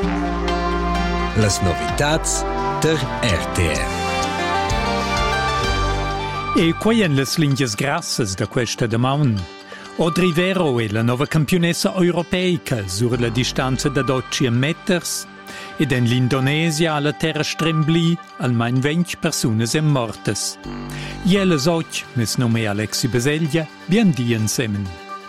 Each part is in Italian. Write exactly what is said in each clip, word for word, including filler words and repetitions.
Las novitats der R T R. E quai en las lingias grassas da questa damaun. Audrey Vero è la nuova campionessa europeica sur la distanza da dodici meters ed en l'Indonesia alla terra strembli almain venti personas em mortes. I ellas och, mes nome Alexi Baselgia, bien di insemen.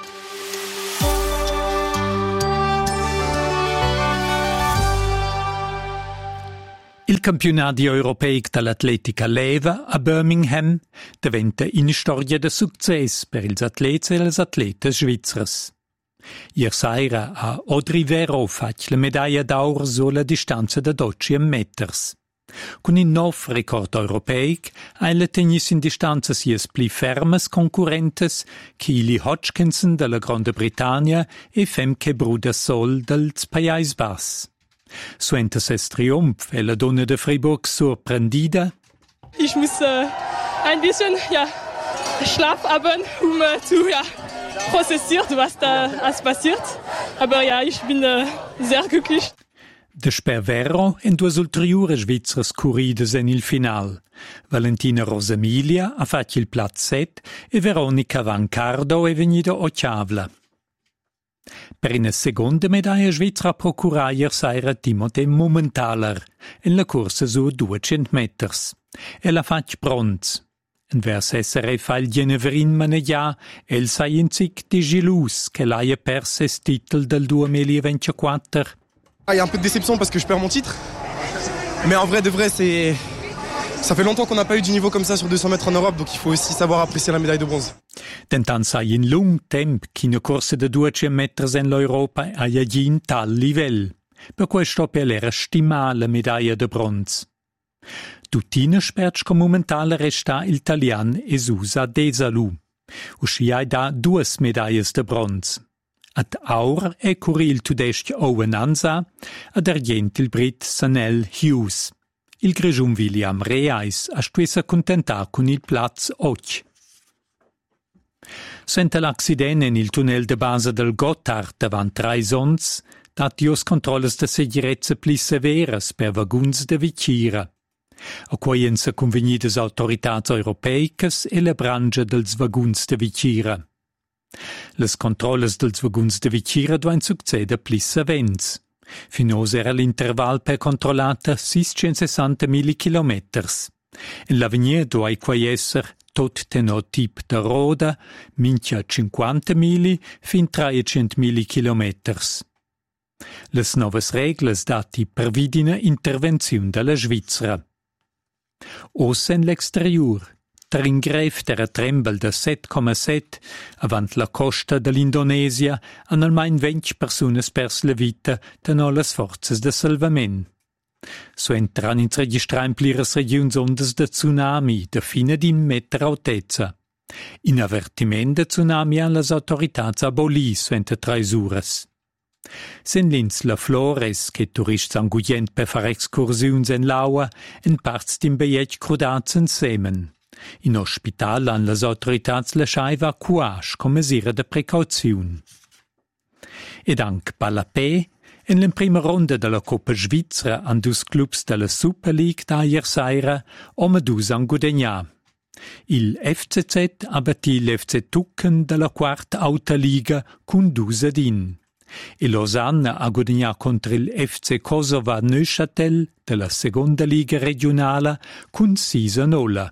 Il campionato europeo dell'atletica leva a Birmingham diventa una storia di successo per gli atleti e le atlete svizzeri. Ieri sera a Audrey Vero fatto la medaglia d'oro sulla distanza da dodici meters. Con un nuovo record europeo, ha ella tenuto in distanza sia più ferme concorrenti che Eli Hodgkinson della Grande Britannia e Femke Brudersol del Paesi Bassi. Suente ses Triumph è la donna de Fribourg sorprendida. Ich muss äh, ein bisschen ja, Schlaf haben, um äh, zu ja, prozessieren, was da alles passiert. Aber ja, ich bin äh, sehr glücklich. De Spervero en due ulteriori svizzere corrides en il final. Valentina Rosamilia ha fatto il Platz set e Veronica Vancardo è venuta ottavla. Per una seconda medaglia svizzera procura ieri sera Timothée Mumenthaler in la corsa su duecento meters. Ella ha fatto bronzo. In vers essere fa il Geneverin Maneggia, el sai in zic di gelus che l'ha perso il titolo del duemilaventiquattro. Il y a un peu de déception parce que je perds mon titre. Mais en vrai de vrai, c'est... ça fait longtemps qu'on n'a pas eu du niveau comme ça sur deux cents mètres en Europe, donc il faut aussi savoir apprécier la médaille de bronze. Tentant sai in lung temp che una corsa de duecento meters in l'Europa ha un tal livello. Per questo per l'era stimare la medaglia de bronze. Tuttina sperts che momentan resta l'italian Esusa Desalu. Usci ha da due medaglie de bronze. Ad aur è curri il tudesc Owen Anza, ad argent il brit Sanel Hughes. Il grigium William Reis ha stuessa contentar con il Platz och. Sente l'accidente in il tunnel de base del Gotthard davant Traisons, dat ios controlles de segirezza pli severas per vaguns de vicira. A quai en se convenidas autoritats europeicas e la brangia dels vaguns de vicira. Les controlles dels vaguns de vicira duen succeder pli savents. Finos era l'interval per controllata seiscentasessanta millichilometers. In l'avenir duai quai esser tot tenor tip de roda, minchia cinquanta milli fin trecento millichilometers. Les novas reglas dati pervidina intervenziun della Svizzera. Os en l'exterior, Tringref terra trembel de sette comma sette avant la costa dell'Indonesia han almain venti personas pers la vita tenor las forzas de salvament. Suentran ins registrar in pliras regions ondas de tsunami de fina d'in meter altezza. In avertiment de tsunami han las autoritats aboli suente trais uras. Sen lins la Flores, che turists angugient per far excursiuns en l'aua, en parts d'in beiet crudats en semen. In ospital han las autoritats lascià evacuar come mesura de precauziun. Ed anche Palapé, in la prima ronda della Coppa Svizzera han dus clubs della Super League da ieri sera ome dus han gudagnà. Il F C Z ha battit l'F C Tucken della quarta Auta Liga cun dus ad in. E Lausanne ha guadagnà contro il F C Kosova Neuchâtel della seconda Liga regionale cun sei a nolla.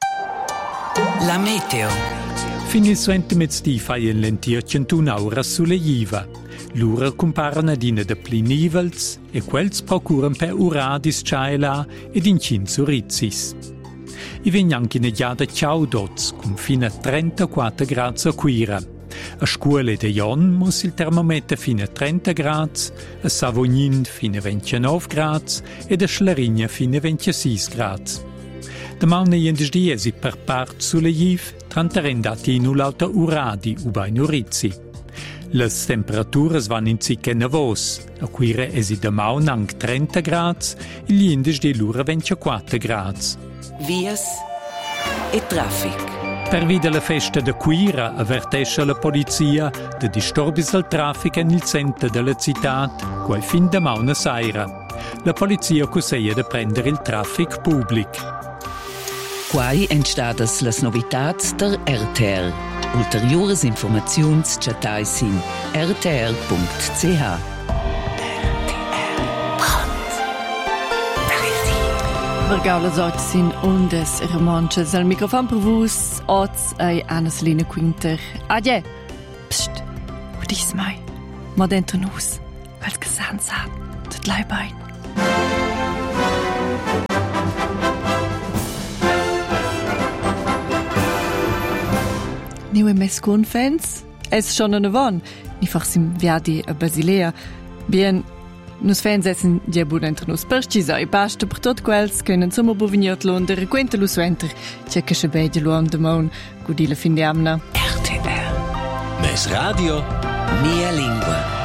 La meteo. Fin il suente mezz'dì fai in lentir centun'aura sulle Iva. L'ura comparano adina de pli nivels e quels procuran per uradis ciaela ed incin surizzis. I vegn anche negiada ciaudots con fino a trentaquattro gradi a quira. A scuole de Jon muss il termometer fino a trenta gradi, a Savognin fino a ventinove gradi ed a Schlarigna fino a ventisei gradi. Domani jendes diesi per part sulle Iv, trantarendati in ulauta uradi ubai nurizzi. Les temperaturas van in zic nevos, a quire esi domani anche trenta gradi, il jendes di lura ventiquattro gradi. Vias e traffic. Per via la festa de Quira avvertesce la polizia de disturbis del traffic nel centro della città, quai fin da mauna saira. La polizia consiglia de prendere il traffic pubblic. Quai entstadas las novitats der R T R. Ulteriores informaziuns chatais in r t r punct c h. Vergau las ots sin ondes romanches al microfon per vus ots ai Anna-Selina Quinter. Adje. Psst. Udis mai. Ma dentro nus. Quels che san sa. Tut lai bein. Niu em escun fans. Es schon an avon. Ni farsim viadi a Basilea. Bien. Nus fans essen già buon entre nus percisa e basta per tot quels können sommer boviniot londer quenta lu suenter checca che beide lu am de mon gudile fin de amna R T R. Mes radio Mia lingua.